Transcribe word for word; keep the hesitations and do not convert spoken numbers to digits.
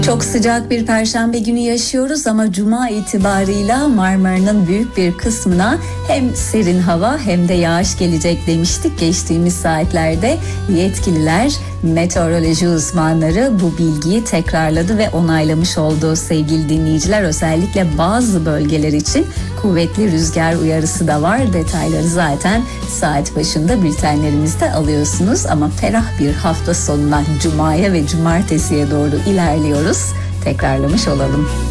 Çok sıcak bir perşembe günü yaşıyoruz ama cuma itibarıyla Marmara'nın büyük bir kısmına hem serin hava hem de yağış gelecek demiştik. Geçtiğimiz saatlerde yetkililer, meteoroloji uzmanları bu bilgiyi tekrarladı ve onaylamış oldu sevgili dinleyiciler. Özellikle bazı bölgeler için kuvvetli rüzgar uyarısı da var. Detayları zaten saat başında bültenlerimizde alıyorsunuz ama ferah bir hafta sonuna, cumaya ve cumartesiye doğru ilerliyoruz. Tekrarlamış olalım.